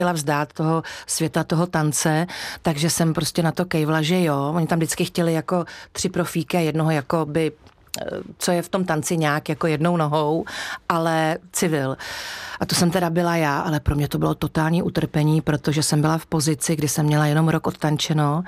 chtěla vzdát toho světa, toho tance, takže jsem prostě na to kejvla, že jo. Oni tam vždycky chtěli jako 3 profíky a jednoho jako by, co je v tom tanci nějak jako jednou nohou, ale civil. A to jsem teda byla já, ale pro mě to bylo totální utrpení, protože jsem byla v pozici, kdy jsem měla jenom rok odtančeno.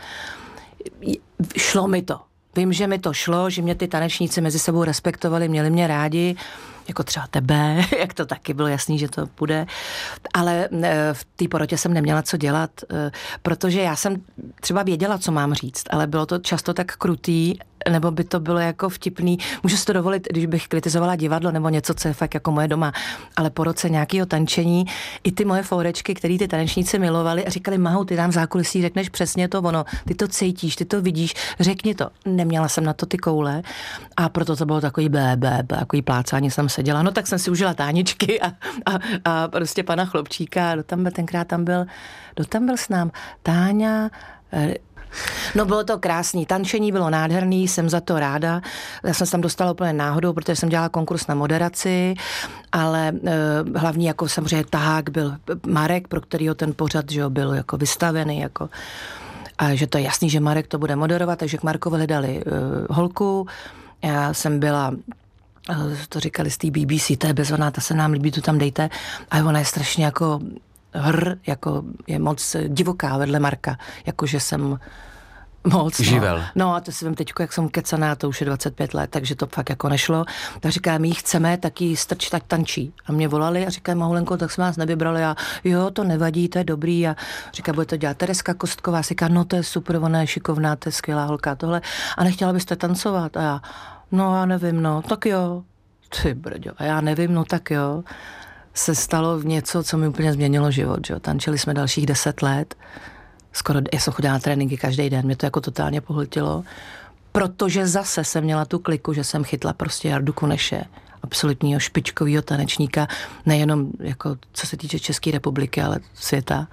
Šlo mi to. Vím, že mi to šlo, že mě ty tanečníci mezi sebou respektovali, měli mě rádi, jako třeba tebe, jak to taky bylo jasný, že to bude. Ale v té porotě jsem neměla co dělat, protože já jsem třeba věděla, co mám říct, ale bylo to často tak krutý, nebo by to bylo jako vtipný. Můžu si to dovolit, když bych kritizovala divadlo nebo něco, co je fakt jako moje doma, ale po roce nějakého tančení i ty moje fourečky, který ty tanečníci milovali a říkali, Mahu, ty nám v zákulisí řekneš přesně to ono, ty to cítíš, ty to vidíš, řekni to. Neměla jsem na to ty koule a proto to bylo takový takový plácání, jsem seděla. No tak jsem si užila táničky a prostě pana Chlopčíka, tenkrát tam byl s nám Táňa. No bylo to krásný, tančení bylo nádherný, jsem za to ráda. Já jsem se tam dostala úplně náhodou, protože jsem dělala konkurs na moderaci, ale hlavní jako samozřejmě tahák byl Marek, pro kterýho ten pořad, že jo, byl jako vystavený, jako a že to je jasný, že Marek to bude moderovat, takže k Markovi hledali holku. Já jsem byla, to říkali z té BBC, to je bezvadná, ta se nám líbí, tu tam dejte. A ona je strašně jako jako je moc divoká vedle Marka, jakože jsem moc. Živel. No a to si vím teďko, jak jsem kecaná, to už je 25 let, takže to fakt jako nešlo. Tak říká, my jí chceme, tak jí strč, tak tančí. A mě volali a říkají, Mahulenko, tak jsme vás nevybrali. A jo, to nevadí, to je dobrý. A říká, bude to dělat Tereska Kostková. A říká, no to je super, ona je šikovná, to je skvělá holka, tohle. A nechtěla byste tancovat? A já, no já nevím, no, tak jo. Ty brďo, a já nevím, no tak jo. Se stalo něco, co mi úplně změnilo život, že jo. Tančili jsme dalších 10 let. Skoro, já jsem chodila na tréninky každý den, mě to jako totálně pohltilo, protože zase jsem měla tu kliku, že jsem chytla prostě Jardu Kuneše, absolutního špičkovýho tanečníka, nejenom jako co se týče České republiky, ale světa.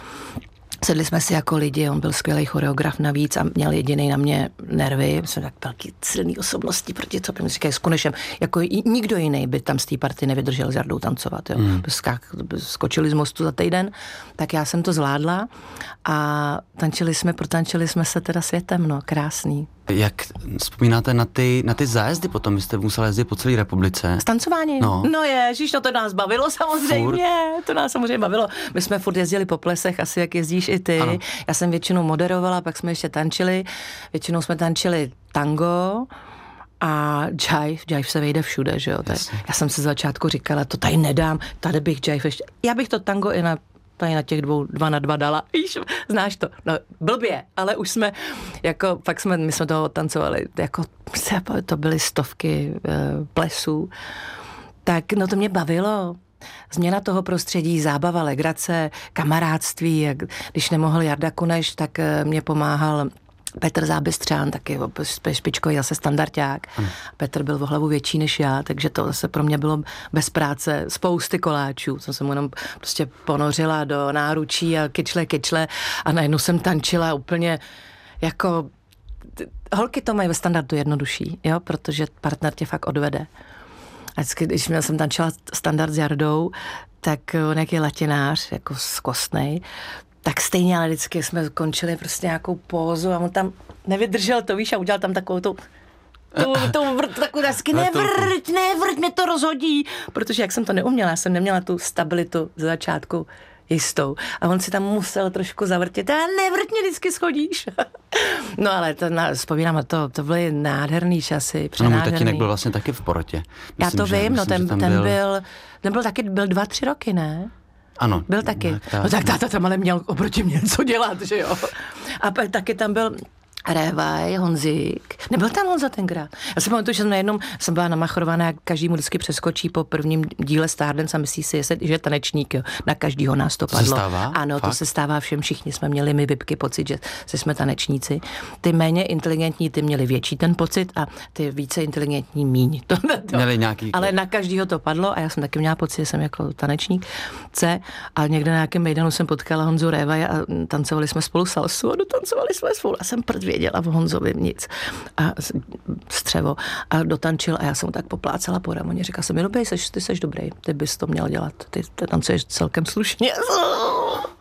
Sedli jsme si jako lidi, on byl skvělý choreograf navíc a měl jediný na mě nervy. Jsme tak velký silný osobnosti proti co mi říkají s Kunešem. Jako nikdo jiný by tam z té party nevydržel s Jardou tancovat. Jo. Skočili z mostu za týden, tak já jsem to zvládla a protančili jsme se teda světem, no, krásný. Jak vzpomínáte na ty zájezdy potom? Vy jste musela jezdit po celé republice. S tancováním? No ježiš, to nás bavilo samozřejmě. Furt. To nás samozřejmě bavilo. My jsme furt jezdili po plesech, asi jak jezdíš i ty. Ano. Já jsem většinou moderovala, pak jsme ještě tančili. Většinou jsme tančili tango a jive se vejde všude, že jo. Já jsem se z začátku říkala, to tady nedám, tady bych jive ještě. Já bych to tango i na těch 2 na 2 dala. Víš, znáš to. No, blbě, ale už jsme, jako, my jsme toho tancovali, jako, to byly stovky plesů. Tak, no to mě bavilo. Změna toho prostředí, zábava, legrace, kamarádství. Když nemohl Jarda Kuneš, tak mě pomáhal Petr Zábystřán, taky špičkový zase standardák. Petr byl o hlavu větší než já, takže to zase pro mě bylo bez práce spousty koláčů. Jsem se mu jenom prostě ponořila do náručí a kyčle a najednou jsem tančila úplně jako... Holky to mají ve standardu jednodušší, jo, protože partner tě fakt odvede. A vždycky, když jsem tančila standard s Jardou, tak on jak je latinář, jako skostnej, tak stejně, ale vždycky jsme končili prostě nějakou pózu a on tam nevydržel to, víš, a udělal tam takovou takovou dasky, nevrť, mě to rozhodí, protože jak jsem to neuměla, já jsem neměla tu stabilitu ze začátku jistou a on si tam musel trošku zavrtět a nevrť mě vždycky schodíš. No ale vzpomínám na to byly nádherný časy, přenádherný. No můj tatínek byl vlastně taky v porotě. Já to vím, no ten byl taky, 2-3 roky, ne? Ano. Byl taky. No tak táta tam ale měl oproti mě co dělat, že jo. A taky tam byl Révaj, Honzík. Nebyl tam Honza tenkrát. Já si pamatuju, že jsem byla namachrovaná, jak každý mu vždycky přeskočí po prvním díle Stardance a myslí si, že je tanečník, jo. Na každýho nás to padlo. To se stává? Ano, fakt? To se stává všem, všichni jsme měli my vypky pocit, že jsme tanečníci. Ty méně inteligentní, ty měli větší ten pocit a ty více inteligentní míň. Měli nějaký... Ale na každýho to padlo a já jsem taky měla pocit, že jsem jako tanečník a někde na nějakém mejdanu jsem potkala Honzu Révaje a tancovali jsme spolu salsu a dotancovali jsme spolu a jsem věděla v Honzovi nic. A střevo. A dotančil a já jsem mu tak poplácala po ramoně. Říkala jsem mi, ty seš dobrý, ty bys to měl dělat. Ty tancuješ celkem slušně.